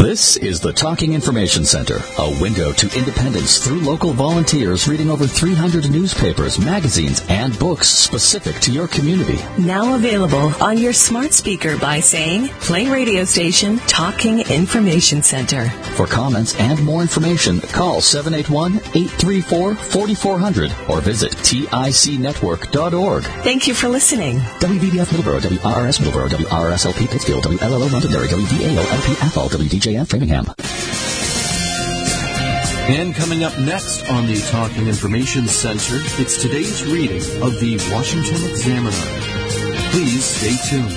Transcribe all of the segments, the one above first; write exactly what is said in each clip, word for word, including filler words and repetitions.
This is the Talking Information Center, a window to independence through local volunteers reading over three hundred newspapers, magazines, and books specific to your community. Now available on your smart speaker by saying, play radio station Talking Information Center. For comments and more information, call seven eight one, eight three four, four four zero zero or visit tic network dot org. Thank you for listening. W B B F Middleborough, W R R S Middleborough, W R R S L P Pittsfield, W L L O Londonderry, W D A O L P Athol, W D J F Framingham. And coming up next on the Talking Information Center, it's today's reading of the Washington Examiner. Please stay tuned.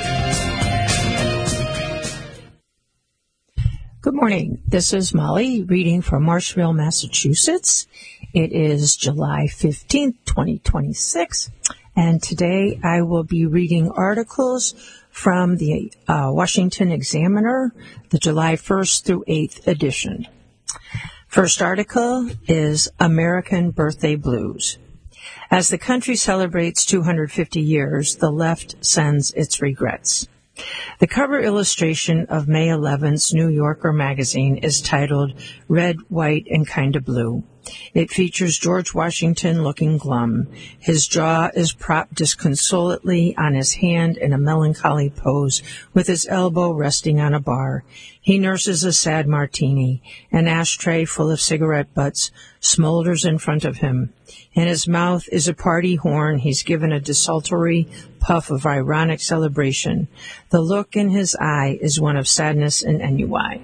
Good morning. This is Molly reading from Marshville, Massachusetts. It is July fifteenth, twenty twenty-six, and today I will be reading articles from the uh, Washington Examiner, the July first through eighth edition. First article is American Birthday Blues. As the country celebrates two hundred fifty years, the left sends its regrets. The cover illustration of May eleventh's New Yorker magazine is titled Red, White, and Kinda Blue. It features George Washington looking glum. His jaw is propped disconsolately on his hand in a melancholy pose, with his elbow resting on a bar. He nurses a sad martini. An ashtray full of cigarette butts smolders in front of him. In his mouth is a party horn. He's given a desultory puff of ironic celebration. The look in his eye is one of sadness and ennui.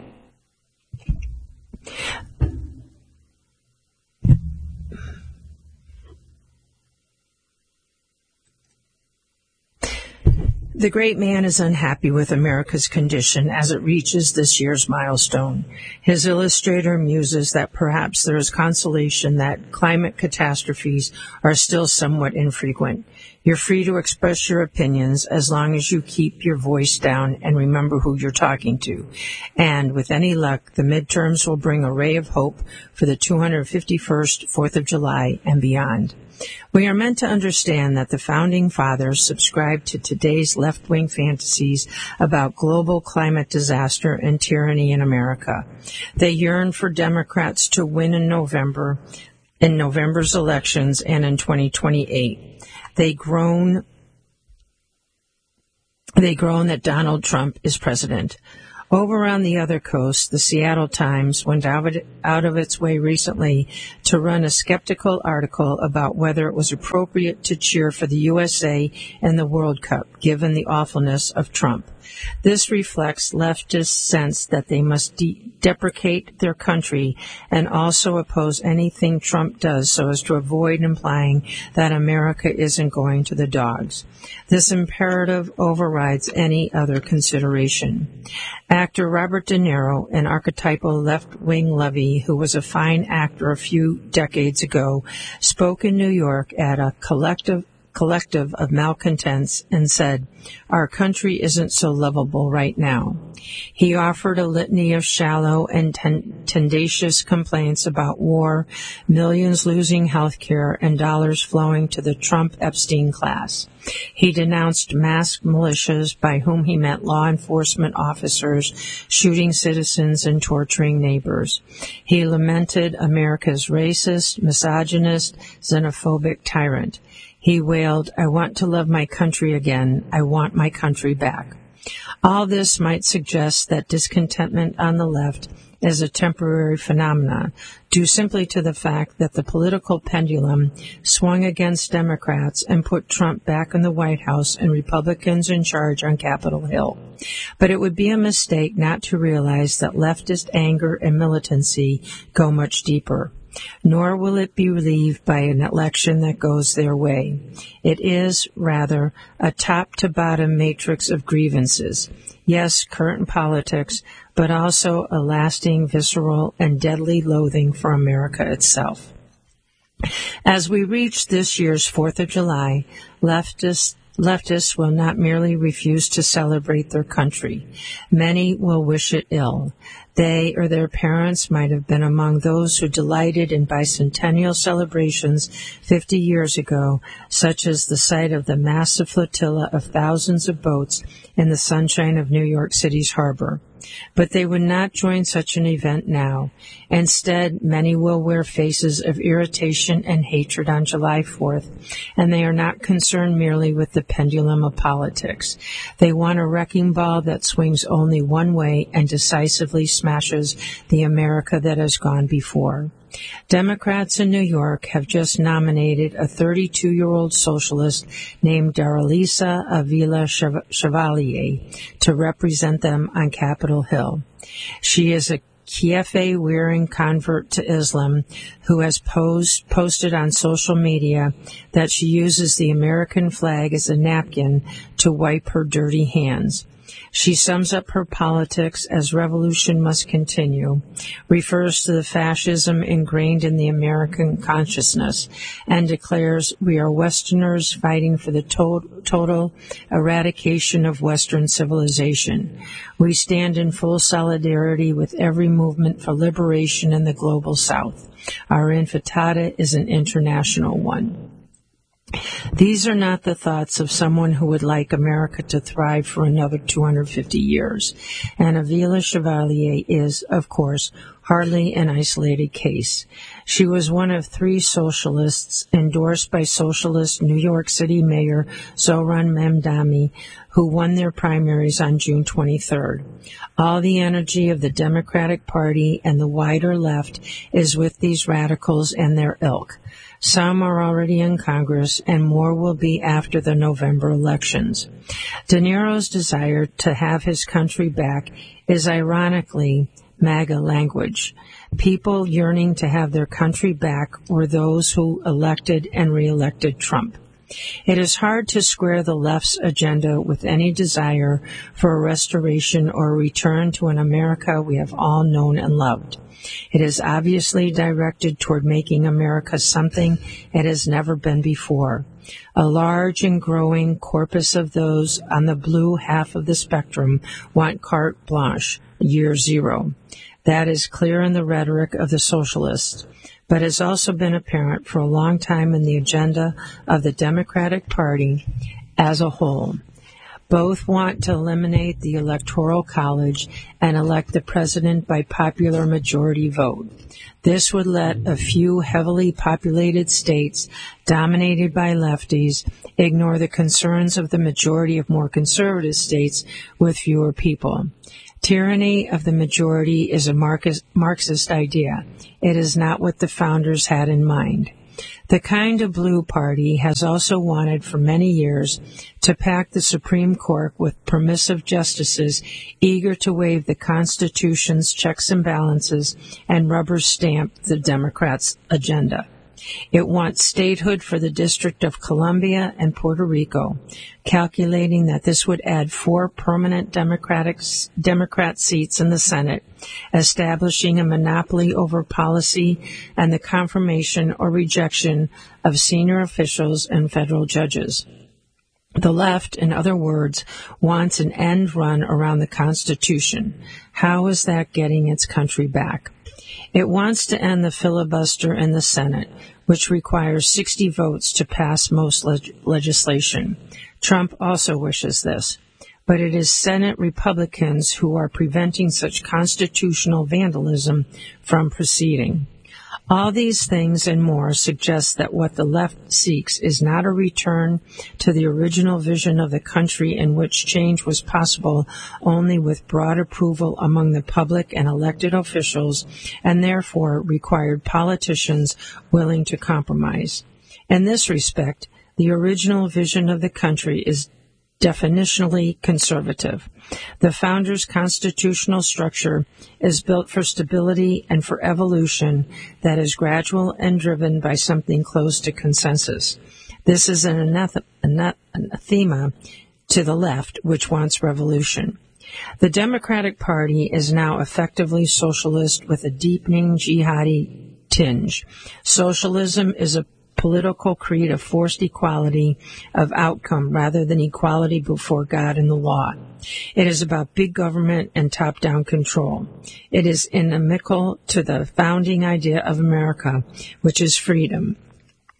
The great man is unhappy with America's condition as it reaches this year's milestone. His illustrator muses that perhaps there is consolation that climate catastrophes are still somewhat infrequent. You're free to express your opinions as long as you keep your voice down and remember who you're talking to. And with any luck, the midterms will bring a ray of hope for the two hundred fifty-first fourth of July and beyond. We are meant to understand that the Founding Fathers subscribed to today's left-wing fantasies about global climate disaster and tyranny in America. They yearn for Democrats to win in November, in November's elections and in twenty twenty-eight. They groan, they groan that Donald Trump is president. Over on the other coast, the Seattle Times went out of its way recently to run a skeptical article about whether it was appropriate to cheer for the U S A in the World Cup, given the awfulness of Trump. This reflects leftists' sense that they must de- deprecate their country and also oppose anything Trump does so as to avoid implying that America isn't going to the dogs. This imperative overrides any other consideration. Actor Robert De Niro, an archetypal left-wing levy who was a fine actor a few decades ago, spoke in New York at a collective collective of malcontents and said, "Our country isn't so lovable right now." He offered a litany of shallow and ten- tendacious complaints about war, millions losing health care, and dollars flowing to the Trump-Epstein class. He denounced masked militias, by whom he meant law enforcement officers shooting citizens and torturing neighbors. He lamented America's racist, misogynist, xenophobic tyrant. He wailed, "I want to love my country again. I want my country back." All this might suggest that discontentment on the left is a temporary phenomenon, due simply to the fact that the political pendulum swung against Democrats and put Trump back in the White House and Republicans in charge on Capitol Hill. But it would be a mistake not to realize that leftist anger and militancy go much deeper. Nor will it be relieved by an election that goes their way. It is, rather, a top-to-bottom matrix of grievances. Yes, current politics, but also a lasting, visceral, and deadly loathing for America itself. As we reach this year's fourth of July, leftists Leftists will not merely refuse to celebrate their country. Many will wish it ill. They or their parents might have been among those who delighted in bicentennial celebrations fifty years ago, such as the sight of the massive flotilla of thousands of boats in the sunshine of New York City's harbor. But they would not join such an event now. Instead, many will wear faces of irritation and hatred on July fourth, and they are not concerned merely with the pendulum of politics. They want a wrecking ball that swings only one way and decisively smashes the America that has gone before. Democrats in New York have just nominated a thirty-two-year-old socialist named Darlisa Avila Chevalier to represent them on Capitol Hill. She is a keffiyeh-wearing convert to Islam who has posed, posted on social media that she uses the American flag as a napkin to wipe her dirty hands. She sums up her politics as revolution must continue, refers to the fascism ingrained in the American consciousness, and declares we are Westerners fighting for the to- total eradication of Western civilization. We stand in full solidarity with every movement for liberation in the global South. Our intifada is an international one. These are not the thoughts of someone who would like America to thrive for another two hundred fifty years. And Avila Chevalier is, of course, hardly an isolated case. She was one of three socialists endorsed by socialist New York City Mayor Zohran Mamdani, who won their primaries on June twenty-third. All the energy of the Democratic Party and the wider left is with these radicals and their ilk. Some are already in Congress, and more will be after the November elections. De Niro's desire to have his country back is ironically MAGA language. People yearning to have their country back were those who elected and reelected Trump. It is hard to square the left's agenda with any desire for a restoration or a return to an America we have all known and loved. It is obviously directed toward making America something it has never been before. A large and growing corpus of those on the blue half of the spectrum want carte blanche, year zero. That is clear in the rhetoric of the socialists, but has also been apparent for a long time in the agenda of the Democratic Party as a whole. Both want to eliminate the Electoral College and elect the president by popular majority vote. This would let a few heavily populated states dominated by lefties ignore the concerns of the majority of more conservative states with fewer people. Tyranny of the majority is a Marxist idea. It is not what the founders had in mind. The kind of blue party has also wanted for many years to pack the Supreme Court with permissive justices eager to waive the Constitution's checks and balances and rubber stamp the Democrats' agenda. It wants statehood for the District of Columbia and Puerto Rico, calculating that this would add four permanent Democratic Democrat seats in the Senate, establishing a monopoly over policy and the confirmation or rejection of senior officials and federal judges. The left, in other words, wants an end run around the Constitution. How is that getting its country back? It wants to end the filibuster in the Senate, which requires sixty votes to pass most leg- legislation. Trump also wishes this. But it is Senate Republicans who are preventing such constitutional vandalism from proceeding. All these things and more suggest that what the left seeks is not a return to the original vision of the country in which change was possible only with broad approval among the public and elected officials, and therefore required politicians willing to compromise. In this respect, the original vision of the country is definitionally conservative. The founders' constitutional structure is built for stability and for evolution that is gradual and driven by something close to consensus. This is an anathema to the left, which wants revolution. The Democratic Party is now effectively socialist with a deepening jihadi tinge. Socialism is a political creed of forced equality of outcome rather than equality before God and the law. It is about big government and top-down control. It is inimical to the founding idea of America, which is freedom.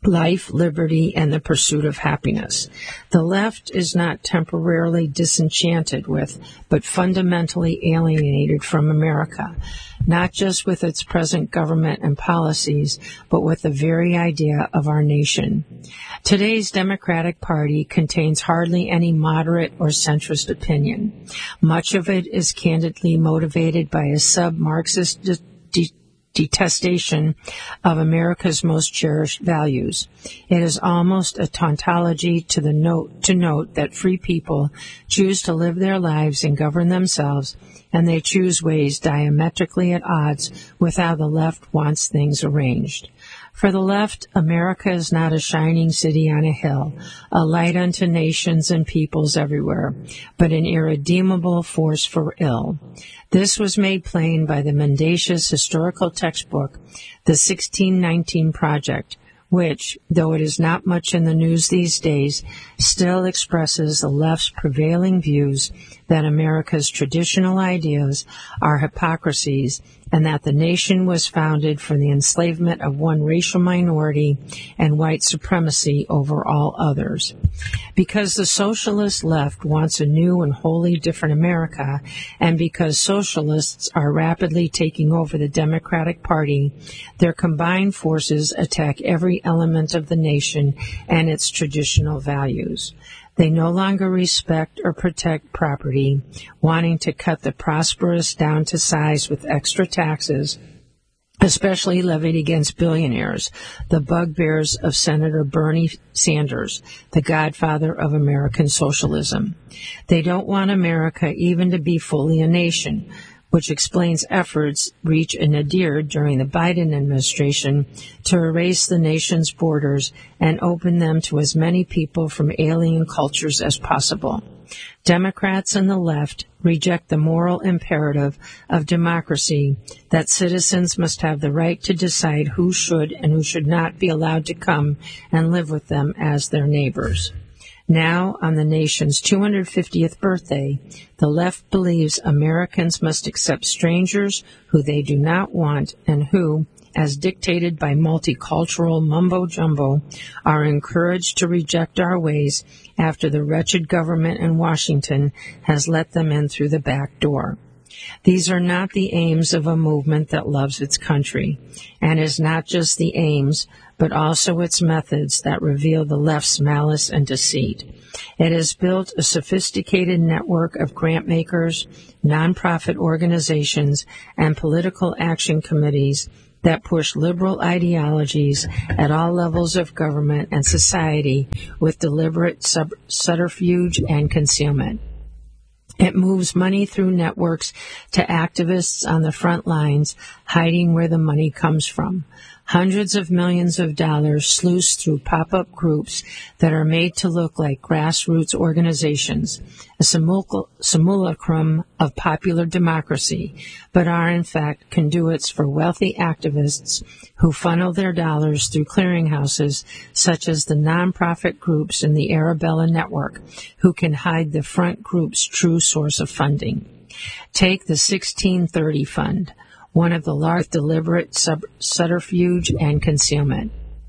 life, liberty, and the pursuit of happiness. The left is not temporarily disenchanted with, but fundamentally alienated from America, not just with its present government and policies, but with the very idea of our nation. Today's Democratic Party contains hardly any moderate or centrist opinion. Much of it is candidly motivated by a sub-Marxist de- de- detestation of America's most cherished values. It is almost a tautology to the note to note that free people choose to live their lives and govern themselves, and they choose ways diametrically at odds with how the left wants things arranged. For the left, America is not a shining city on a hill, a light unto nations and peoples everywhere, but an irredeemable force for ill. This was made plain by the mendacious historical textbook, The sixteen nineteen Project, which, though it is not much in the news these days, still expresses the left's prevailing views that America's traditional ideas are hypocrisies and that the nation was founded for the enslavement of one racial minority and white supremacy over all others. Because the socialist left wants a new and wholly different America, and because socialists are rapidly taking over the Democratic Party, their combined forces attack every element of the nation and its traditional values. They no longer respect or protect property, wanting to cut the prosperous down to size with extra taxes, especially levied against billionaires, the bugbears of Senator Bernie Sanders, the godfather of American socialism. They don't want America even to be fully a nation, which explains efforts reach a nadir during the Biden administration to erase the nation's borders and open them to as many people from alien cultures as possible. Democrats and the left reject the moral imperative of democracy that citizens must have the right to decide who should and who should not be allowed to come and live with them as their neighbors. Now, on the nation's two hundred fiftieth birthday, the left believes Americans must accept strangers who they do not want and who, as dictated by multicultural mumbo-jumbo, are encouraged to reject our ways after the wretched government in Washington has let them in through the back door. These are not the aims of a movement that loves its country, and is not just the aims, but also its methods that reveal the left's malice and deceit. It has built a sophisticated network of grant makers, nonprofit organizations, and political action committees that push liberal ideologies at all levels of government and society with deliberate sub- subterfuge and concealment. It moves money through networks to activists on the front lines, hiding where the money comes from. Hundreds of millions of dollars sluiced through pop-up groups that are made to look like grassroots organizations, a simul- simulacrum of popular democracy, but are in fact conduits for wealthy activists who funnel their dollars through clearinghouses such as the nonprofit groups in the Arabella network, who can hide the front group's true source of funding. Take the sixteen thirty Fund, one of the large deliberate sub- subterfuge and concealment.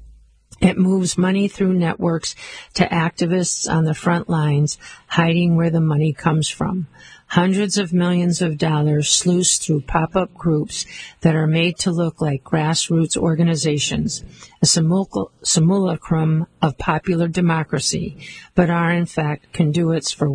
It moves money through networks to activists on the front lines, hiding where the money comes from. Hundreds of millions of dollars sluiced through pop-up groups that are made to look like grassroots organizations, a simul- simulacrum of popular democracy, but are in fact conduits for